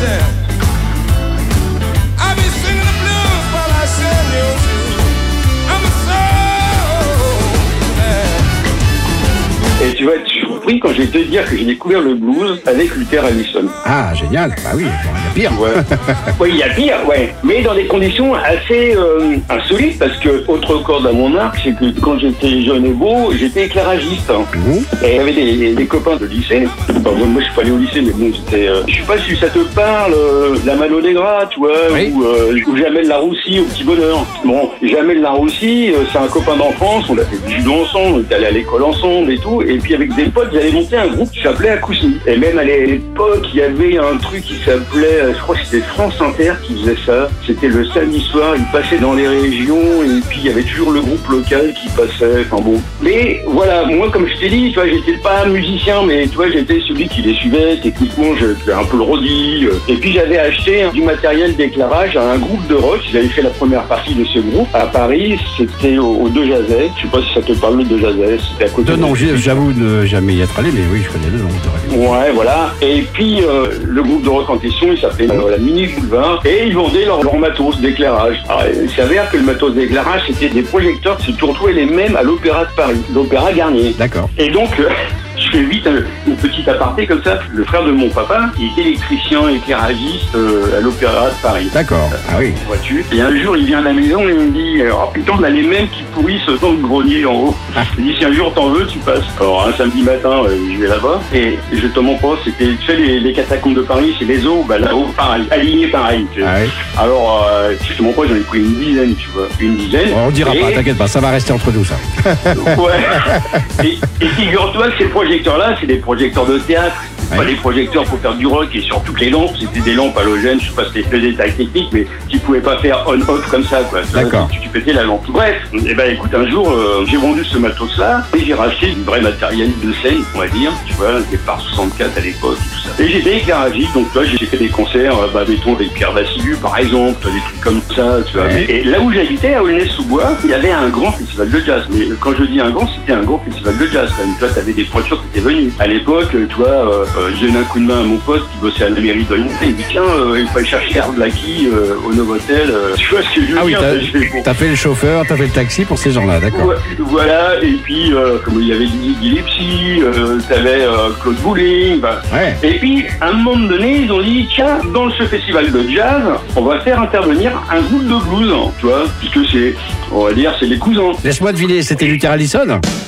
Et tu vas être surpris quand je vais te dire que j'ai découvert le blues avec Luther Allison. Ah, génial. Bah oui, il y a pire. Ouais. Oui, il y a pire, ouais. Mais dans des conditions assez insolites, parce que, autre corde à mon arc, c'est que quand j'étais jeune et beau, j'étais éclairagiste. Et j'avais des copains de lycée. Bon, moi, je suis pas allé au lycée, mais bon, c'était... je sais pas si ça te parle, la Mano Negra, tu vois, oui. ou Jamel Laroussi au Petit Bonheur. Bon, Jamel Laroussi, c'est un copain d'enfance, on a fait du judo ensemble, on est allé à l'école ensemble et tout, et puis avec des potes, j'avais monté un groupe qui s'appelait Acousmi. Et même à l'époque, il y avait un truc qui s'appelait, je crois que c'était France Inter qui faisait ça. C'était le samedi soir, il passait dans les régions, et puis il y avait toujours le groupe local qui passait, enfin bon. Mais voilà, moi comme je t'ai dit, tu vois, j'étais pas musicien, mais tu vois, j'étais celui qui les suivait, techniquement, j'étais un peu le rodi. Et puis j'avais acheté du matériel d'éclairage à un groupe de rock, j'avais fait la première partie de ce groupe à Paris, c'était au De Jazet. Je sais pas si ça te parle, le De Jazet, c'était à côté de... Non, j'avoue ne jamais y être allé, mais oui, je connais le nom. Ouais, voilà. Et puis, le groupe de rock en question, il s'appelait la Mini Boulevard, et ils vendaient leur matos d'éclairage. Alors, il s'avère que le matos d'éclairage, c'était des projecteurs qui se retrouvaient les mêmes à l'Opéra de Paris, l'Opéra Garnier. D'accord. Et donc... je fais vite une petite aparté comme ça. Le frère de mon papa, il était électricien, éclairagiste à l'Opéra de Paris. D'accord, ah oui. Vois-tu. Et un jour, il vient à la maison et il me dit « Oh putain, on a les mêmes qui pourrissent dans le grenier en haut. » Il dit « Si un jour t'en veux, tu passes. » Alors un samedi matin, je vais là-bas et je te montre pas, c'était, tu sais, les catacombes de Paris, c'est les eaux, bah là-haut, pareil, aligné pareil. Tu sais. Ah oui. Alors, je te montre pas, j'en ai pris une dizaine, tu vois. Une dizaine. On dira pas, t'inquiète pas, ça va rester entre nous, ça. Ouais. Et figure-toi que ces projecteurs-là, c'est des projecteurs de théâtre. Pas des projecteurs pour faire du rock, et surtout que les lampes, c'était des lampes halogènes, je sais pas si c'était le détail technique, mais tu pouvais pas faire on-off comme ça, quoi. D'accord. Tu pétais la lampe. Bref, et ben écoute, un jour, j'ai vendu ce matos-là, et j'ai racheté du vrai matériel de scène, on va dire, tu vois, des par 64 à l'époque, et tout ça. Et j'étais éclairagiste, donc toi, j'ai fait des concerts, mettons, avec Pierre Vassilu, par exemple, des trucs comme ça, tu vois. Ouais. Et là où j'habitais, à Aulnay-sous-Bois, il y avait un grand festival de jazz. Mais quand je dis un grand, c'était un grand festival de jazz, quand même. Tu vois, t'avais des pointures qui étaient venues. À l'époque, tu vois, j'ai donné un coup de main à mon pote qui bossait à la mairie de Lyon. Il me dit tiens, il faut aller chercher Herb Blackie au Novotel. Tu vois ce que je veux dire. T'as fait le chauffeur, t'as fait le taxi pour ces gens-là, d'accord. Ouais, voilà, et puis comme il y avait Didi Gillespie, t'avais Claude Boulet. Ouais. Et puis, à un moment donné, ils ont dit tiens, dans ce festival de jazz, on va faire intervenir un groupe de blues, tu vois, puisque c'est, on va dire, c'est les cousins. Laisse-moi deviner, c'était Luther Allison.